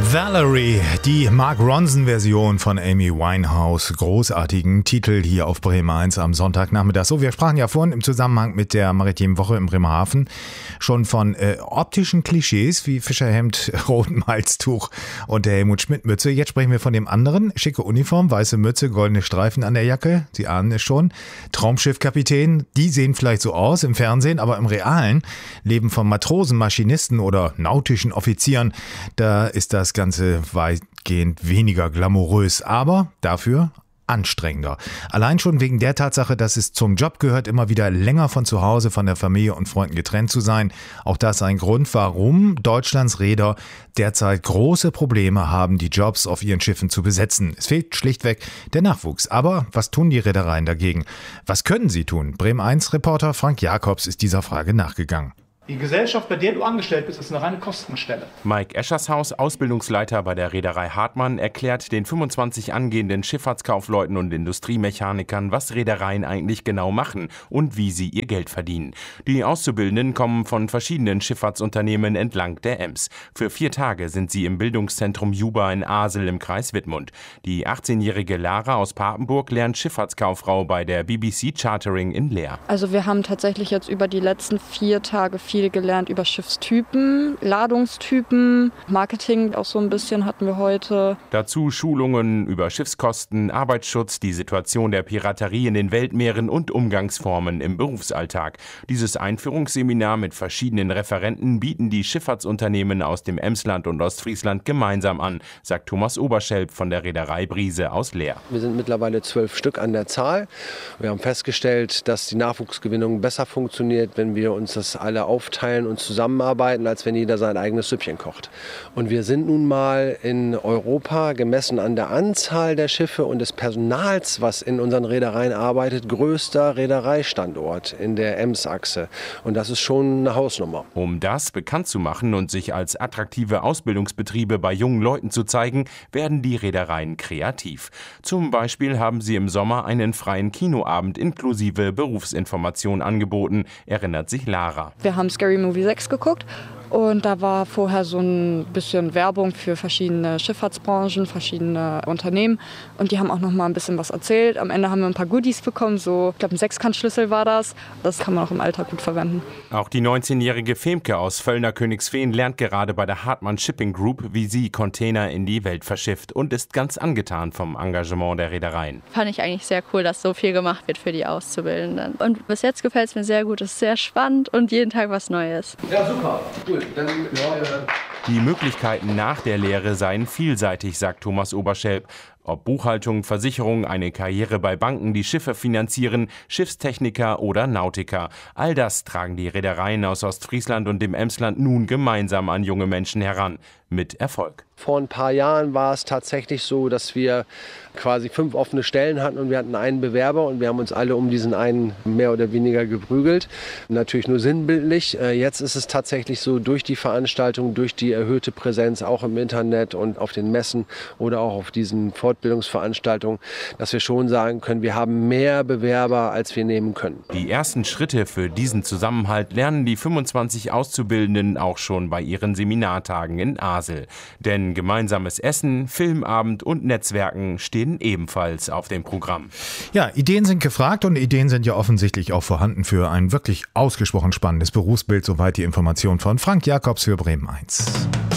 Valerie, die Mark Ronson-Version von Amy Winehouse. Großartigen Titel hier auf Bremen 1 am Sonntagnachmittag. So, wir sprachen ja vorhin im Zusammenhang mit der Maritimen Woche in Bremerhaven schon von optischen Klischees wie Fischerhemd, rotem Halstuch und der Helmut Schmidt-Mütze. Jetzt sprechen wir von dem anderen. Schicke Uniform, weiße Mütze, goldene Streifen an der Jacke. Sie ahnen es schon. Traumschiffkapitän, die sehen vielleicht so aus im Fernsehen, aber im realen Leben von Matrosen, Maschinisten oder nautischen Offizieren, da ist das Ganze weitgehend weniger glamourös, aber dafür anstrengender. Allein schon wegen der Tatsache, dass es zum Job gehört, immer wieder länger von zu Hause, von der Familie und Freunden getrennt zu sein. Auch das ein Grund, warum Deutschlands Reeder derzeit große Probleme haben, die Jobs auf ihren Schiffen zu besetzen. Es fehlt schlichtweg der Nachwuchs. Aber was tun die Reedereien dagegen? Was können sie tun? Bremen 1 Reporter Frank Jakobs ist dieser Frage nachgegangen. Die Gesellschaft, bei der du angestellt bist, ist eine reine Kostenstelle. Mike Eschershaus, Ausbildungsleiter bei der Reederei Hartmann, erklärt den 25 angehenden Schifffahrtskaufleuten und Industriemechanikern, was Reedereien eigentlich genau machen und wie sie ihr Geld verdienen. Die Auszubildenden kommen von verschiedenen Schifffahrtsunternehmen entlang der Ems. Für 4 Tage sind sie im Bildungszentrum Juba in Asel im Kreis Wittmund. Die 18-jährige Lara aus Papenburg lernt Schifffahrtskauffrau bei der BBC Chartering in Leer. Also wir haben tatsächlich jetzt über die letzten 4 Tage viel gelernt über Schiffstypen, Ladungstypen, Marketing auch so ein bisschen hatten wir heute. Dazu Schulungen über Schiffskosten, Arbeitsschutz, die Situation der Piraterie in den Weltmeeren und Umgangsformen im Berufsalltag. Dieses Einführungsseminar mit verschiedenen Referenten bieten die Schifffahrtsunternehmen aus dem Emsland und Ostfriesland gemeinsam an, sagt Thomas Oberschelp von der Reederei Brise aus Leer. Wir sind mittlerweile 12 Stück an der Zahl. Wir haben festgestellt, dass die Nachwuchsgewinnung besser funktioniert, wenn wir uns das alle aufteilen und zusammenarbeiten, als wenn jeder sein eigenes Süppchen kocht. Und wir sind nun mal in Europa, gemessen an der Anzahl der Schiffe und des Personals, was in unseren Reedereien arbeitet, größter Reedereistandort in der Ems-Achse. Und das ist schon eine Hausnummer. Um das bekannt zu machen und sich als attraktive Ausbildungsbetriebe bei jungen Leuten zu zeigen, werden die Reedereien kreativ. Zum Beispiel haben sie im Sommer einen freien Kinoabend inklusive Berufsinformation angeboten, erinnert sich Lara. Wir haben Scary Movie 6 geguckt und da war vorher so ein bisschen Werbung für verschiedene Schifffahrtsbranchen, verschiedene Unternehmen und die haben auch noch mal ein bisschen was erzählt. Am Ende haben wir ein paar Goodies bekommen, so ich glaube ein Sechskantschlüssel war das. Das kann man auch im Alltag gut verwenden. Auch die 19-jährige Femke aus Völlner-Königsveen lernt gerade bei der Hartmann Shipping Group, wie sie Container in die Welt verschifft und ist ganz angetan vom Engagement der Reedereien. Fand ich eigentlich sehr cool, dass so viel gemacht wird für die Auszubildenden. Und bis jetzt gefällt es mir sehr gut, es ist sehr spannend und jeden Tag was Neues. Ja, super, cool. Dann, Die Möglichkeiten nach der Lehre seien vielseitig, sagt Thomas Oberschelp. Ob Buchhaltung, Versicherung, eine Karriere bei Banken, die Schiffe finanzieren, Schiffstechniker oder Nautiker. All das tragen die Reedereien aus Ostfriesland und dem Emsland nun gemeinsam an junge Menschen heran. Mit Erfolg. Vor ein paar Jahren war es tatsächlich so, dass wir quasi 5 offene Stellen hatten und wir hatten einen Bewerber und wir haben uns alle um diesen einen mehr oder weniger geprügelt. Natürlich nur sinnbildlich. Jetzt ist es tatsächlich so, durch die Veranstaltung, durch die erhöhte Präsenz auch im Internet und auf den Messen oder auch auf diesen Fortbildungsveranstaltungen, dass wir schon sagen können, wir haben mehr Bewerber, als wir nehmen können. Die ersten Schritte für diesen Zusammenhalt lernen die 25 Auszubildenden auch schon bei ihren Seminartagen in Asel. Denn gemeinsames Essen, Filmabend und Netzwerken stehen ebenfalls auf dem Programm. Ja, Ideen sind gefragt und Ideen sind ja offensichtlich auch vorhanden für ein wirklich ausgesprochen spannendes Berufsbild. Soweit die Information von Frank Jakobs für Bremen 1.